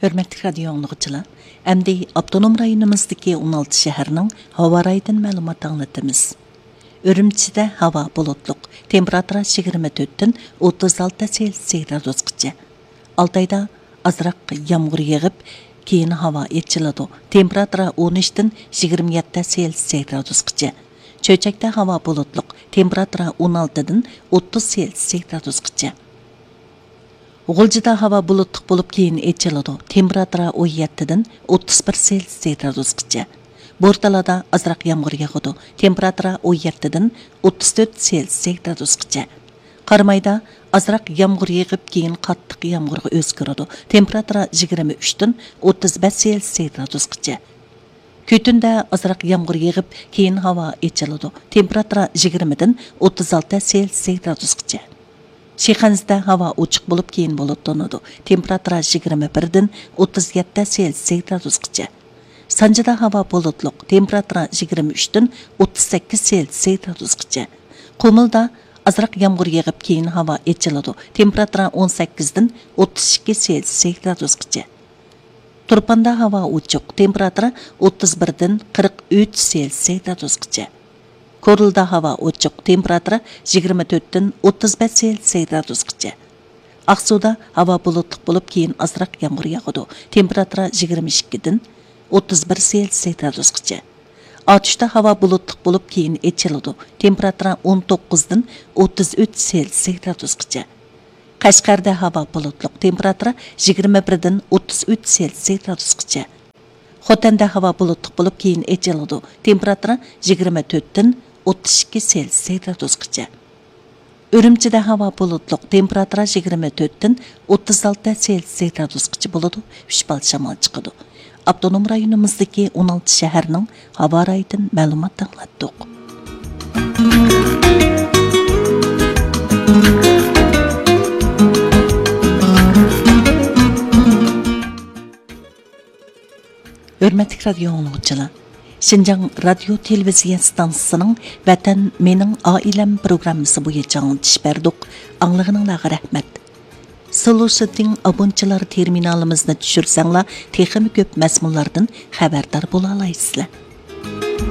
Hörmətli radio anlıqçılar, əmdi Abdunum rayonumuzdaki 16 şəhərinin hava rayından məlumat anlatımız. Ürümçidə hava bulutluq, temperatura 24-dən 36 Selsius gradusqacha. Altayda azraq yağmur yağıb, keyin hava etçiladi. Temperatura 13-dən 27 Selsius gradusqacha. Çöçəkdə hava bulutluq, temperatura 16-dən 30 Selsius gradusqacha. G'uljida hava bulutluq bo'lib keyin etchiladi. Temperatura 17dan 31 Selsius gradusgacha. Bo'rtalada azroq yomg'ir yog'adi. Temperatura 17dan 34 Selsius gradusgacha. Qarmayda azroq yomg'ir yog'ib keyin qattiq yomg'irga o'zgaradi. Temperatura 23dan 35 Selsius gradusgacha. Kütünde azroq yomg'ir yog'ib keyin havo etchiladi. Temperatura 20dan 36 Selsius gradusgacha. Şixanzda hava uçuq bo'lib keyin bulutlanadi. Temperatura 21dan 37 Selsius gradusgacha. Sanjida hava bulutluq. Temperatura 23dan 38 Selsius gradusgacha. Qumulda azroq yomg'ir yog'ib keyin havo etchiladi. Temperatura 18dan 32 Selsius gradusgacha. Turpanda hava uçuq. Temperatura 31dan 43 Selsius gradusgacha. Korulda hava uçuq, temperatura 24dan 35 Selsius gradusgacha. Aqsuda hava bulutluq bo'lib keyin azroq yomg'ir yog'adi. Temperatura 22dan 31 Selsius gradusgacha. Atishda hava bulutluq bo'lib keyin etchiladi. Temperatura 19dan 33 Selsius gradusgacha. Qashqarda hava bulutluq, temperatura 21dan 33 Selsius gradusgacha. Xotanda hava bulutluq bo'lib keyin etchiladi. Temperatura 24dan 32 Selsius gradusgacha. Ürümçide hava bulutluq, temperatura 24dan 36 Selsius gradusgacha bo'ladi. Shpal shamol chiqadi. Abdunum rayonumuzdagi 16 shaharning havo rayidan ma'lumot anglatdik. Hörmətli radio dinləyicilər, Şinjan Radio Televiziya stansiyasının Vatan Mening Ailem programmasi bo'yicha anglatish berdik. Anglag'ininglarga rahmat. Solusiting abonchilar terminalimizni tushirsanglar, texnik ko'p mazmunlardan xabardor bo'la olasizlar.